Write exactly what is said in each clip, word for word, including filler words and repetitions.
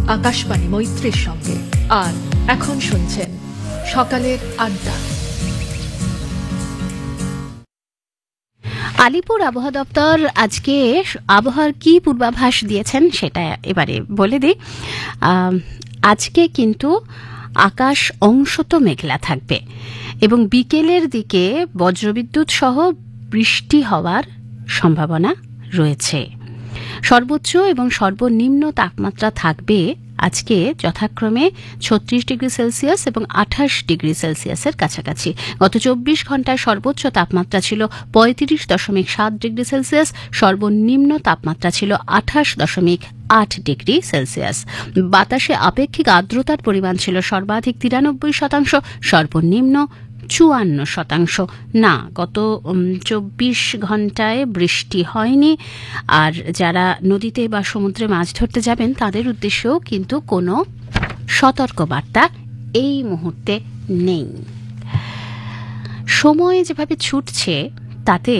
আকাশবাণী মৈত্রীর সঙ্গে। আর এখন শুনছেন সকালের আড্ডা। আলিপুর আবহাওয়া দপ্তর আজকে আবহাওয়ার কি পূর্বাভাস দিয়েছেন সেটা এবারে বলে দিই। আজকে কিন্তু আকাশ অংশত মেঘলা থাকবে এবং বিকেলের দিকে বজ্রবিদ্যুৎ সহ বৃষ্টি হওয়ার সম্ভাবনা রয়েছে। সর্বোচ্চ এবং সর্বনিম্ন তাপমাত্রা থাকবে আজকে যথাক্রমে ছত্রিশ ডিগ্রি সেলসিয়াস এবং আঠাশ ডিগ্রি সেলসিয়াসের কাছাকাছি। গত চব্বিশ ঘন্টায় সর্বোচ্চ তাপমাত্রা ছিল পঁয়ত্রিশ দশমিক সাত ডিগ্রি সেলসিয়াস, সর্বনিম্ন তাপমাত্রা ছিল আঠাশ দশমিক আট ডিগ্রি সেলসিয়াস। বাতাসে আপেক্ষিক আর্দ্রতার পরিমাণ ছিল সর্বাধিক তিরানব্বই শতাংশ, সর্বনিম্ন চুয়ান্ন শতাংশ। না, গত চব্বিশ ঘন্টায় বৃষ্টি হয়নি। আর যারা নদীতে বা সমুদ্রে মাছ ধরতে যাবেন তাদের উদ্দেশ্যেও কিন্তু কোনো সতর্কবার্তা এই মুহূর্তে নেই। সময় যেভাবে ছুটছে তাতে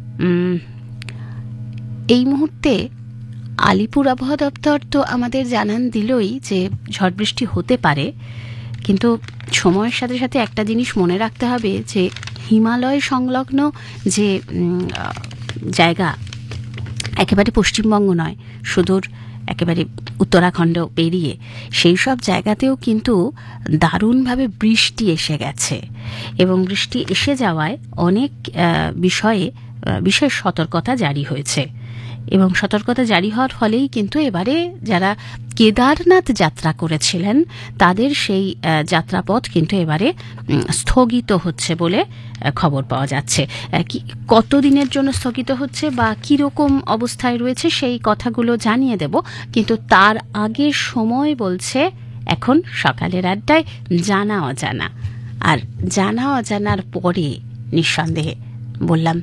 এই মুহূর্তে আলিপুর আবহাওয়া দপ্তর তো আমাদের জানান দিলই যে ঝড় বৃষ্টি হতে পারে, কিন্তু সময়ের সাথে সাথে একটা জিনিস মনে রাখতে হবে যে হিমালয় সংলগ্ন যে জায়গা, একেবারে পশ্চিমবঙ্গ নয়, সুদূর একেবারে উত্তরাখণ্ড পেরিয়ে সেই সব জায়গাতেও কিন্তু দারুণভাবে বৃষ্টি এসে গেছে এবং বৃষ্টি এসে যাওয়ায় অনেক বিষয়ে বিশেষ সতর্কতা জারি হয়েছে এবং সতর্কতা জারি হওয়ার ফলেই কিন্তু এবারে যারা কেদারনাথ যাত্রা করেছিলেন তাদের সেই যাত্রাপথ কিন্তু এবারে স্থগিত হচ্ছে বলে খবর পাওয়া যাচ্ছে। কতদিনের জন্য স্থগিত হচ্ছে বা কীরকম অবস্থায় রয়েছে সেই কথাগুলো জানিয়ে দেব, কিন্তু তার আগে সময় বলছে এখন সকালের আড্ডায় জানা অজানা। আর জানা অজানার পরে নিঃসন্দেহে বললাম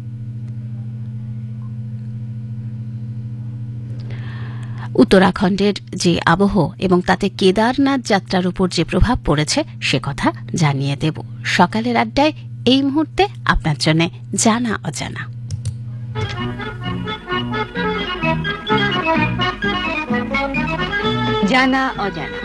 উত্তরাখণ্ডের যে আবহ এবং তাতে কেদারনাথ যাত্রার উপর যে প্রভাব পড়েছে সে কথা জানিয়ে দেব সকালের আড্ডায়। এই মুহূর্তে আপনার জন্য জানা অজানা। জানা অজানা।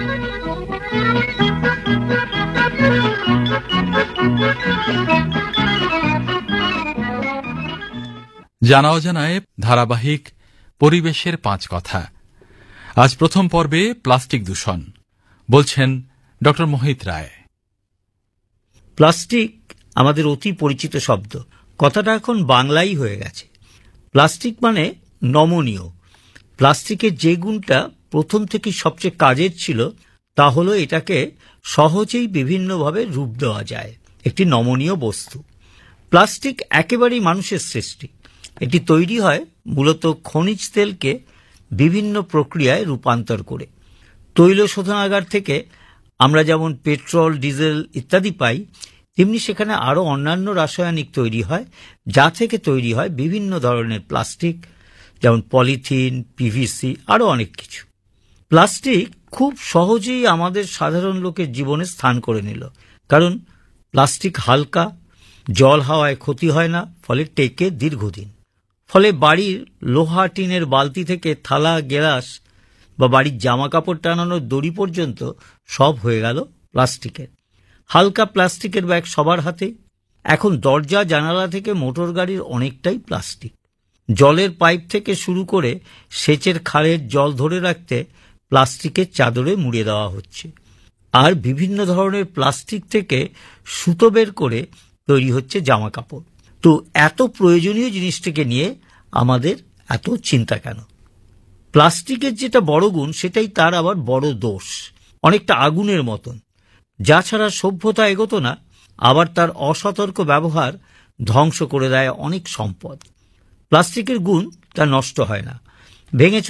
জানা অজানায় ধারাবাহিক পরিবেশের পাঁচ কথা। আজ প্রথম পর্বে প্লাস্টিক দূষণ, বলছেন ডক্টর মোহিত রায়। প্লাস্টিক আমাদের অতি পরিচিত শব্দ, কথাটা এখন বাংলাই হয়ে গেছে। প্লাস্টিক মানে নমনীয়। প্লাস্টিকের যে গুণটা প্রথম থেকে সবচেয়ে কাজের ছিল তা হলো এটাকে সহজেই বিভিন্নভাবে রূপ দেওয়া যায়, একটি নমনীয় বস্তু। প্লাস্টিক একেবারেই মানুষের সৃষ্টি। এটি তৈরি হয় মূলত খনিজ তেলকে বিভিন্ন প্রক্রিয়ায় রূপান্তর করে। তৈল শোধনাগার থেকে আমরা যেমন পেট্রোল, ডিজেল ইত্যাদি পাই, তেমনি সেখানে আরও অন্যান্য রাসায়নিক তৈরি হয় যা থেকে তৈরি হয় বিভিন্ন ধরনের প্লাস্টিক, যেমন পলিথিন, পিভিসি, আরও অনেক কিছু। প্লাস্টিক খুব সহজেই আমাদের সাধারণ লোকের জীবনে স্থান করে নিল, কারণ প্লাস্টিক হালকা, জল হাওয়ায় ক্ষতি হয় না, ফলে টেকে দীর্ঘদিন। ফলে বাড়ির লোহা টিনের বালতি থেকে থালা, গেলাস বা বাড়ির জামা কাপড় টানানোর দড়ি পর্যন্ত সব হয়ে গেল প্লাস্টিকের। হালকা প্লাস্টিকের ব্যাগ সবার হাতে। এখন দরজা জানালা থেকে মোটর গাড়ির অনেকটাই প্লাস্টিক। জলের পাইপ থেকে শুরু করে সেচের খালের জল ধরে রাখতে প্লাস্টিকের চাদরে মুড়ে দেওয়া হচ্ছে। আর বিভিন্ন ধরনের প্লাস্টিক থেকে সুতো বের করে তৈরি হচ্ছে জামা কাপড়। তো এত প্রয়োজনীয় জিনিসটাকে নিয়ে আমাদের এত চিন্তা কেন? প্লাস্টিকের যেটা বড় গুণ সেটাই তার আবার বড় দোষ। অনেকটা আগুনের মতন, যা ছাড়া সভ্যতা এগোতো না, আবার তার অসতর্ক ব্যবহার ধ্বংস করে দেয় অনেক সম্পদ। প্লাস্টিকের গুণ তা নষ্ট হয় না, ভেঙে